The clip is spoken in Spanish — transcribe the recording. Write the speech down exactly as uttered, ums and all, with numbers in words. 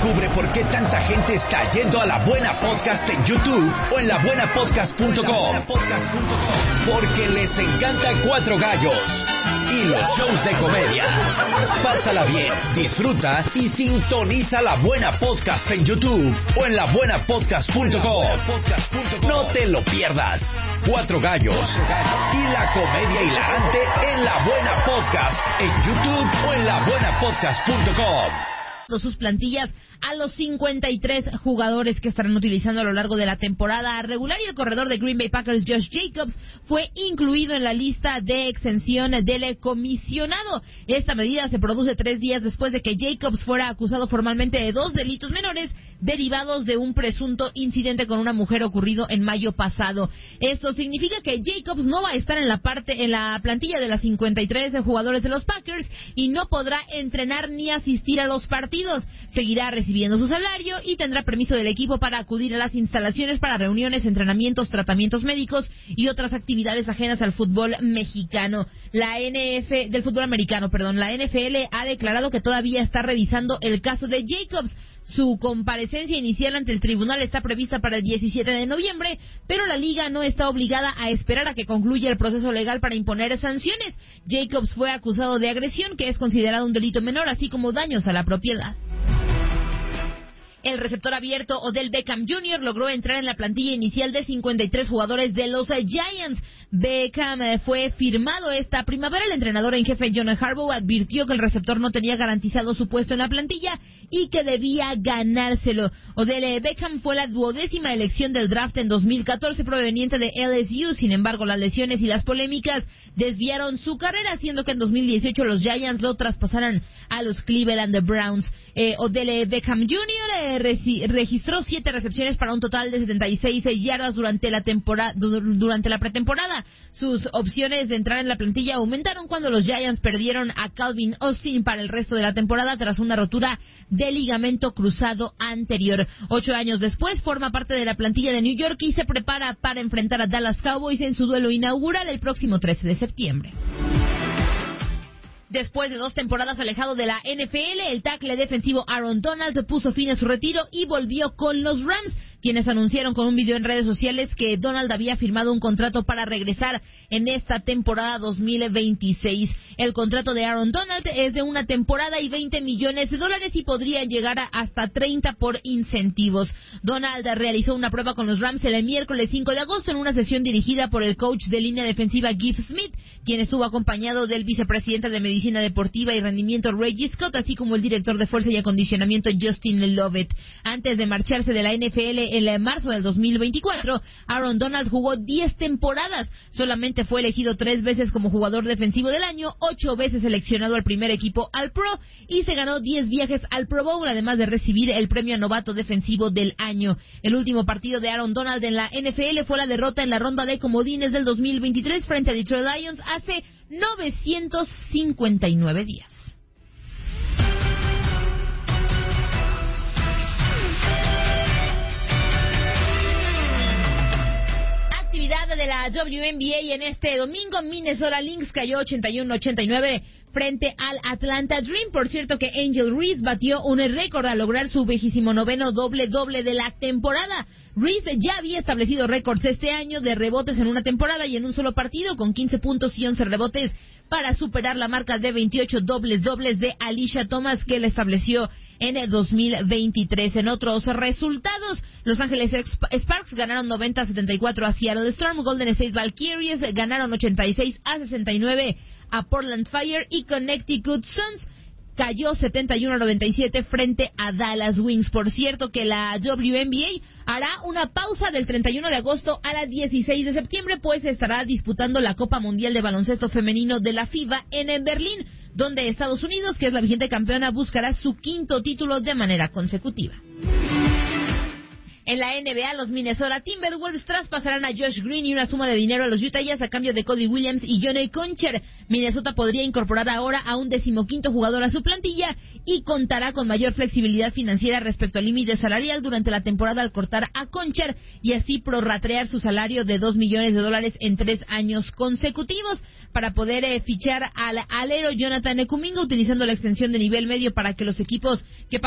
Descubre por qué tanta gente está yendo a La Buena Podcast en YouTube o en la buena podcast punto com. Porque les encanta Cuatro Gallos y los shows de comedia. Pásala bien, disfruta y sintoniza La Buena Podcast en YouTube o en la buena podcast punto com. No te lo pierdas. Cuatro Gallos y la comedia hilarante en La Buena Podcast en YouTube o en la buena podcast punto com. Sus plantillas a los cincuenta y tres jugadores que estarán utilizando a lo largo de la temporada regular, y el corredor de Green Bay Packers Josh Jacobs fue incluido en la lista de exención del comisionado. Esta medida se produce tres días después de que Jacobs fuera acusado formalmente de dos delitos menores derivados de un presunto incidente con una mujer ocurrido en mayo pasado. Esto significa que Jacobs no va a estar en la parte en la plantilla de las cincuenta y tres jugadores de los Packers y no podrá entrenar ni asistir a los partidos. Seguirá recibiendo su salario y tendrá permiso del equipo para acudir a las instalaciones para reuniones, entrenamientos, tratamientos médicos y otras actividades ajenas al fútbol mexicano. La N F del fútbol americano, perdón, la N F L ha declarado que todavía está revisando el caso de Jacobs. Su comparecencia inicial ante el tribunal está prevista para el diecisiete de noviembre, pero la liga no está obligada a esperar a que concluya el proceso legal para imponer sanciones. Jacobs fue acusado de agresión, que es considerado un delito menor, así como daños a la propiedad. El receptor abierto Odell Beckham junior logró entrar en la plantilla inicial de cincuenta y tres jugadores de los Giants. Beckham fue firmado esta primavera. El entrenador en jefe John Harbaugh advirtió que el receptor no tenía garantizado su puesto en la plantilla y que debía ganárselo. Odell Beckham fue la duodécima elección del draft en dos mil catorce proveniente de L S U. Sin embargo, las lesiones y las polémicas desviaron su carrera, haciendo que en dos mil dieciocho los Giants lo traspasaran a los Cleveland Browns. Eh, Odell Beckham junior eh, reci- registró siete recepciones para un total de setenta y seis yardas durante la temporada durante la pretemporada. Sus opciones de entrar en la plantilla aumentaron cuando los Giants perdieron a Calvin Austin para el resto de la temporada tras una rotura de ligamento cruzado anterior. Ocho años después forma parte de la plantilla de New York y se prepara para enfrentar a Dallas Cowboys en su duelo inaugural el próximo trece de septiembre. Después de dos temporadas alejado de la N F L, el tackle defensivo Aaron Donald puso fin a su retiro y volvió con los Rams, quienes anunciaron con un video en redes sociales que Donald había firmado un contrato para regresar en esta temporada dos mil veintiséis. El contrato de Aaron Donald es de una temporada y veinte millones de dólares y podría llegar a hasta treinta por incentivos. Donald realizó una prueba con los Rams el miércoles cinco de agosto en una sesión dirigida por el coach de línea defensiva Gibbs Smith, quien estuvo acompañado del vicepresidente de Medicina Deportiva y Rendimiento Reggie Scott, así como el director de Fuerza y Acondicionamiento Justin Lovett. Antes de marcharse de la N F L en marzo del dos mil veinticuatro, Aaron Donald jugó diez temporadas. Solamente fue elegido tres veces como jugador defensivo del año, ocho veces seleccionado al primer equipo al Pro y se ganó diez viajes al Pro Bowl, además de recibir el premio a novato defensivo del año. El último partido de Aaron Donald en la N F L fue la derrota en la ronda de comodines del dos mil veintitrés frente a Detroit Lions hace novecientos cincuenta y nueve días. De la W N B A en este domingo, Minnesota Lynx cayó ochenta y uno a ochenta y nueve frente al Atlanta Dream. Por cierto que Angel Reese batió un récord al lograr su vigésimo noveno doble doble de la temporada. Reese ya había establecido récords este año de rebotes en una temporada y en un solo partido, con quince puntos y once rebotes, para superar la marca de veintiocho dobles dobles de Alicia Thomas, que la estableció en el dos mil veintitrés. En otros resultados, Los Ángeles Sparks ganaron noventa a setenta y cuatro a Seattle Storm, Golden State Valkyries ganaron ochenta y seis a sesenta y nueve a Portland Fire y Connecticut Suns cayó setenta y uno a noventa y siete frente a Dallas Wings. Por cierto que la W N B A hará una pausa del treinta y uno de agosto a la dieciséis de septiembre, pues estará disputando la Copa Mundial de Baloncesto Femenino de la FIBA en Berlín, donde Estados Unidos, que es la vigente campeona, buscará su quinto título de manera consecutiva. En la N B A, los Minnesota Timberwolves traspasarán a Josh Green y una suma de dinero a los Utah Jazz a cambio de Cody Williams y Johnny Concher. Minnesota podría incorporar ahora a un decimoquinto jugador a su plantilla y contará con mayor flexibilidad financiera respecto al límite salarial durante la temporada al cortar a Concher y así prorratear su salario de dos millones de dólares en tres años consecutivos para poder eh, fichar al alero Jonathan Kuminga, utilizando la extensión de nivel medio para que los equipos que